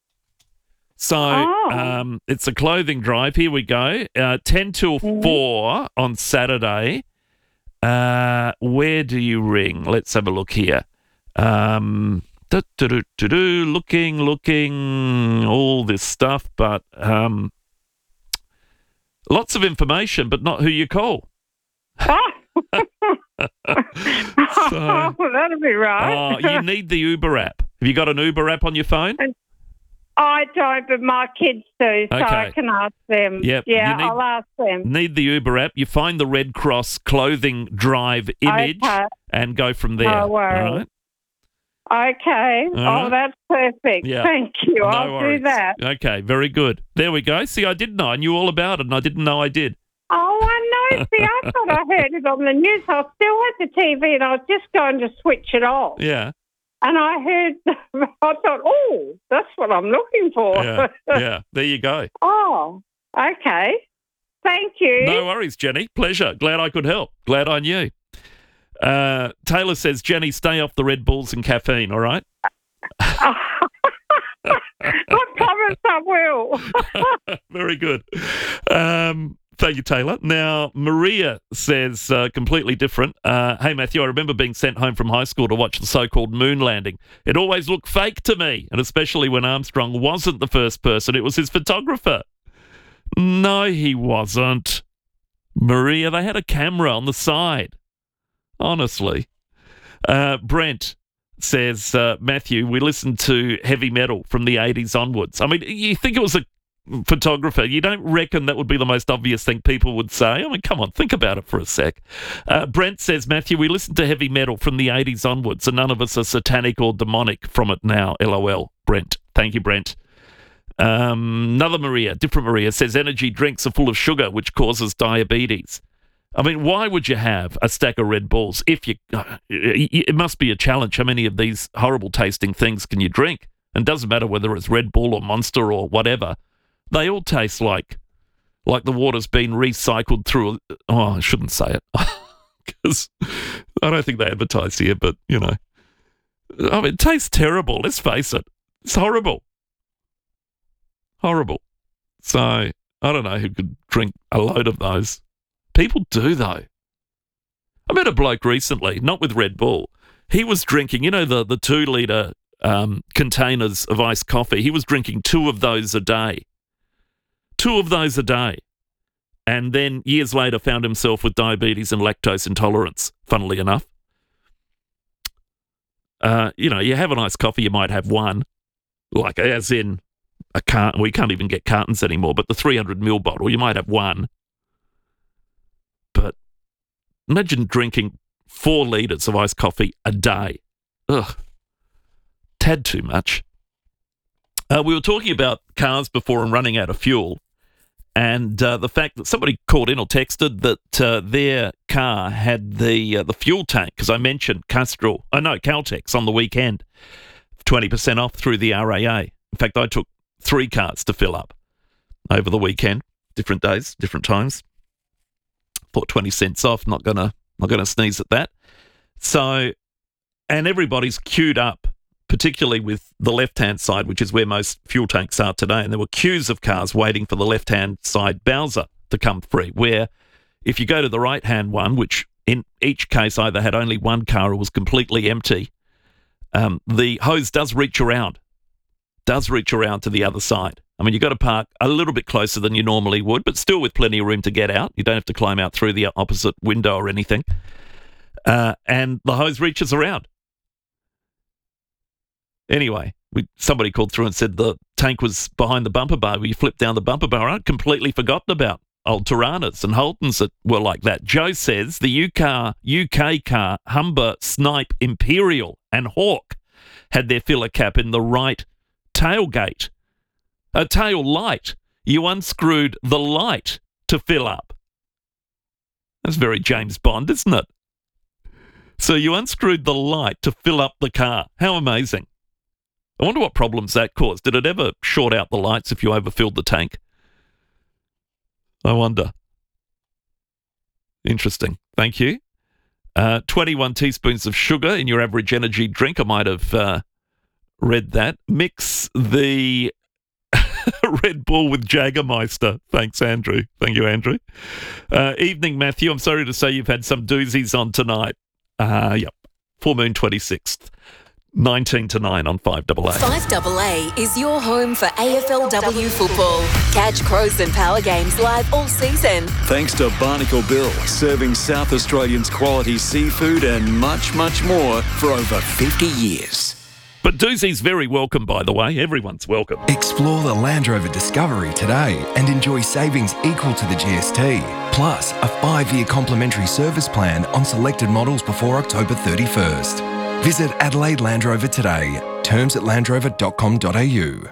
Speaker 2: So it's a clothing drive. Here we go. 10 till 4 on Saturday. Where do you ring? Let's have a look here. Looking, all this stuff, but lots of information, but not who you call.
Speaker 5: So, that'll be right.
Speaker 2: You need the Uber app. Have you got an Uber app on your phone?
Speaker 5: I don't, but my kids do, so I can ask them.
Speaker 2: Yep.
Speaker 5: Yeah, I'll ask them.
Speaker 2: Need the Uber app. You find the Red Cross clothing drive image and go from there.
Speaker 5: No worries.
Speaker 2: All right?
Speaker 5: Okay.
Speaker 2: All right.
Speaker 5: That's perfect.
Speaker 2: Yeah.
Speaker 5: Thank you.
Speaker 2: No
Speaker 5: I'll
Speaker 2: worries.
Speaker 5: do that.
Speaker 2: Okay, very good. There we go. See, I didn't know. I knew all about it, and I didn't know I did.
Speaker 5: Oh, I know. See, I thought I heard it on the news. I still had the TV, and I was just going to switch it off.
Speaker 2: Yeah.
Speaker 5: And I heard, I thought, oh, that's what I'm looking for.
Speaker 2: Yeah, there you go.
Speaker 5: Oh, okay. Thank you.
Speaker 2: No worries, Jenny. Pleasure. Glad I could help. Glad I knew. Taylor says, Jenny, stay off the Red Bulls and caffeine, all right?
Speaker 5: I promise I will.
Speaker 2: Very good. Thank you, Taylor. Now, Maria says completely different. Hey, Matthew, I remember being sent home from high school to watch the so-called moon landing. It always looked fake to me, and especially when Armstrong wasn't the first person. It was his photographer. No, he wasn't. Maria, they had a camera on the side. Honestly. Brent says, Matthew, we listened to heavy metal from the 80s onwards. I mean, you think it was a photographer, you don't reckon that would be the most obvious thing people would say? I mean, come on, think about it for a sec. Brent says, Matthew, we listened to heavy metal from the 80s onwards, and none of us are satanic or demonic from it now. LOL. Brent. Thank you, Brent. Another Maria, different Maria, says energy drinks are full of sugar, which causes diabetes. I mean, why would you have a stack of Red Bulls if you... it must be a challenge. How many of these horrible tasting things can you drink? And it doesn't matter whether it's Red Bull or Monster or whatever. They all taste like the water's been recycled through... I shouldn't say it. Because I don't think they advertise here, but, you know. I mean, it tastes terrible. Let's face it. It's horrible. Horrible. So, I don't know who could drink a load of those. People do, though. I met a bloke recently, not with Red Bull. He was drinking, you know, the 2-litre containers of iced coffee. He was drinking 2 of those a day. 2 of those a day. And then years later found himself with diabetes and lactose intolerance, funnily enough. You know, you have an iced coffee, you might have one, like as in a carton. We can't even get cartons anymore, but the 300ml bottle, you might have one. But imagine drinking 4 litres of iced coffee a day. Ugh. Tad too much. We were talking about cars before and running out of fuel. And the fact that somebody called in or texted that their car had the fuel tank, because I mentioned Caltex on the weekend, 20% off through the RAA. In fact, I took 3 cars to fill up over the weekend, different days, different times. Thought 20 cents off, not gonna sneeze at that. So, and everybody's queued up, particularly with the left-hand side, which is where most fuel tanks are today. And there were queues of cars waiting for the left-hand side Bowser to come free, where if you go to the right-hand one, which in each case either had only one car or was completely empty, the hose does reach around does reach around to the other side. I mean, you've got to park a little bit closer than you normally would, but still with plenty of room to get out. You don't have to climb out through the opposite window or anything. And the hose reaches around. Anyway, somebody called through and said the tank was behind the bumper bar. Where you flip down the bumper bar. I'd completely forgotten about old Tiranas and Holtons that were like that. Joe says the UK car Humber, Snipe, Imperial and Hawk had their filler cap in the right tailgate. A tail light. You unscrewed the light to fill up. That's very James Bond, isn't it? So you unscrewed the light to fill up the car. How amazing. I wonder what problems that caused. Did it ever short out the lights if you overfilled the tank? I wonder. Interesting. Thank you. 21 teaspoons of sugar in your average energy drink. I might have read that. Mix the Red Bull with Jägermeister. Thanks, Andrew. Thank you, Andrew. Evening, Matthew. I'm sorry to say you've had some doozies on tonight. Yep. Full Moon 26th. 19 to 9 on 5AA.
Speaker 23: 5AA is your home for AFLW football. Catch Crows and Power games live all season.
Speaker 11: Thanks to Barnacle Bill, serving South Australians quality seafood and much, much more for over 50 years.
Speaker 2: But doozies very welcome, by the way. Everyone's welcome.
Speaker 12: Explore the Land Rover Discovery today and enjoy savings equal to the GST. Plus, a 5-year complimentary service plan on selected models before October 31st. Visit Adelaide Land Rover today. Terms at landrover.com.au.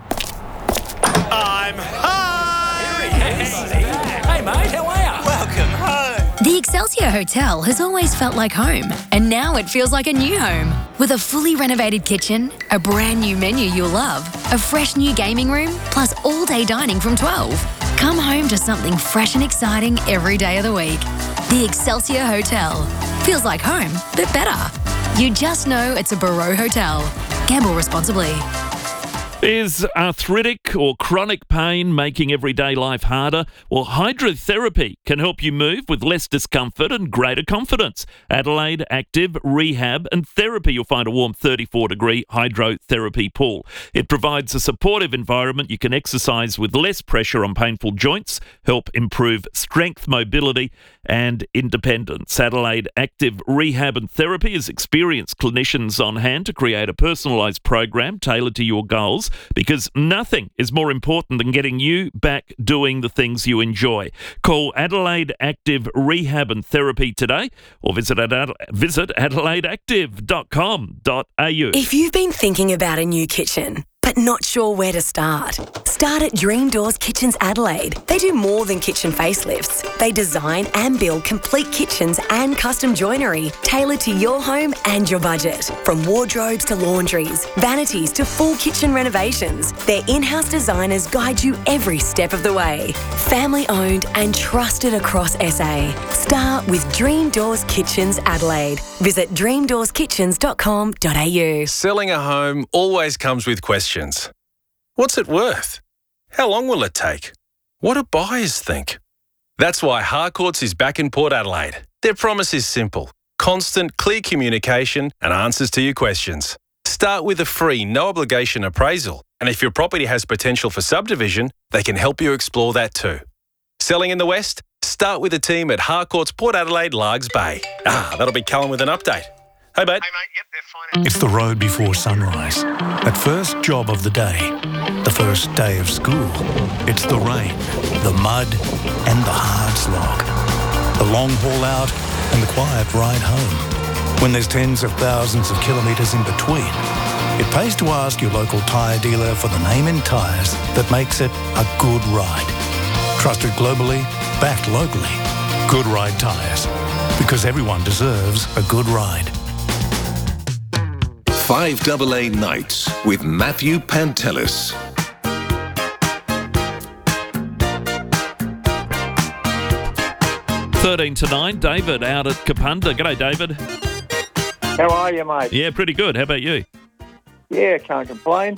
Speaker 18: I'm home!
Speaker 13: Hey mate, how are you?
Speaker 18: Welcome home!
Speaker 14: The Excelsior Hotel has always felt like home, and now it feels like a new home. With a fully renovated kitchen, a brand new menu you'll love, a fresh new gaming room, plus all-day dining from 12. Come home to something fresh and exciting every day of the week. The Excelsior Hotel. Feels like home, but better. You just know it's a Barreau Hotel. Gamble responsibly.
Speaker 2: Is arthritic or chronic pain making everyday life harder? Well, hydrotherapy can help you move with less discomfort and greater confidence. Adelaide Active Rehab and Therapy. You'll find a warm 34-degree hydrotherapy pool. It provides a supportive environment. You can exercise with less pressure on painful joints, help improve strength, mobility and independence. Adelaide Active Rehab and Therapy has experienced clinicians on hand to create a personalised program tailored to your goals, because nothing is more important than getting you back doing the things you enjoy. Call Adelaide Active Rehab and Therapy today or visit adelaideactive.com.au.
Speaker 23: If you've been thinking about a new kitchen, but not sure where to start at Dream Doors Kitchens Adelaide. They do more than kitchen facelifts. They design and build complete kitchens and custom joinery tailored to your home and your budget. From wardrobes to laundries, vanities to full kitchen renovations, their in-house designers guide you every step of the way. Family owned and trusted across SA. Start with Dream Doors Kitchens Adelaide. Visit dreamdoorskitchens.com.au.
Speaker 7: Selling a home always comes with questions. What's it worth? How long will it take? What do buyers think? That's why Harcourts is back in Port Adelaide. Their promise is simple: constant, clear communication and answers to your questions. Start with a free, no-obligation appraisal, and if your property has potential for subdivision, they can help you explore that too. Selling in the West? Start with a team at Harcourts Port Adelaide, Largs Bay. That'll be Callum with an update. Hey, mate.
Speaker 15: It's the road before sunrise. That first job of the day. The first day of school. It's the rain, the mud, and the hard slog. The long haul out and the quiet ride home. When there's tens of thousands of kilometres in between, it pays to ask your local tyre dealer for the name in tyres that makes it a good ride. Trusted globally, backed locally. Good Ride Tyres. Because everyone deserves a good ride.
Speaker 4: 5AA Nights with Matthew Pantelis.
Speaker 2: Thirteen to 9, David out at Kapunda. G'day, David.
Speaker 26: How are you, mate?
Speaker 2: Yeah, pretty good. How about you?
Speaker 26: Yeah, can't complain.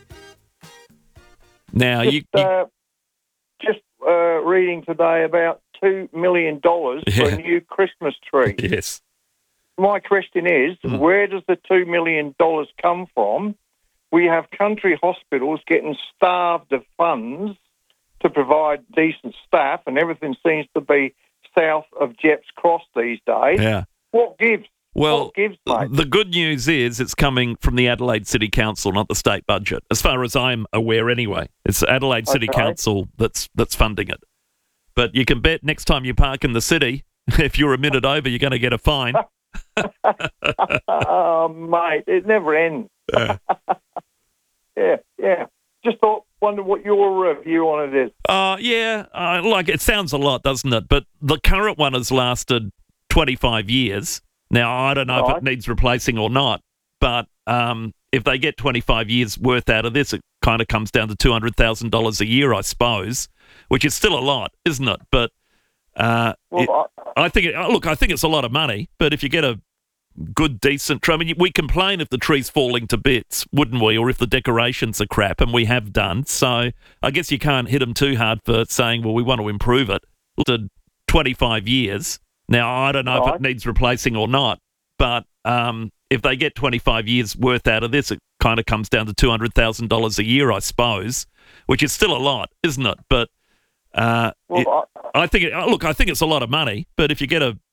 Speaker 2: Now,
Speaker 26: just reading today about $2 million for a new Christmas tree.
Speaker 2: Yes.
Speaker 26: My question is, where does the $2 million come from? we have country hospitals getting starved of funds to provide decent staff, and everything seems to be south of Jepps Cross these days.
Speaker 2: Yeah.
Speaker 26: What gives?
Speaker 2: Well,
Speaker 26: what gives, mate?
Speaker 2: The good news is it's coming from the Adelaide City Council, not the state budget, as far as I'm aware anyway. It's Adelaide City Council that's funding it. But you can bet next time you park in the city, if you're a minute over, you're going to get a fine.
Speaker 26: Oh, mate, it never ends. Yeah. Just wonder what your view on it is.
Speaker 2: It sounds a lot, doesn't it? But the current one has lasted 25 years. Now, I don't know if it needs replacing or not, but if they get 25 years worth out of this, it kind of comes down to $200,000 a year, I suppose, which is still a lot, isn't it? But I think it's a lot of money, but if you get a good, decent tree, I mean, we complain if the tree's falling to bits, wouldn't we? Or if the decorations are crap, and we have done. So I guess you can't hit them too hard for saying, well, we want to improve it. To 25 years. Now, I don't know if it needs replacing or not, but if they get 25 years worth out of this, it kind of comes down to $200,000 a year, I suppose, which is still a lot, isn't it? But I think it's a lot of money, but if you get a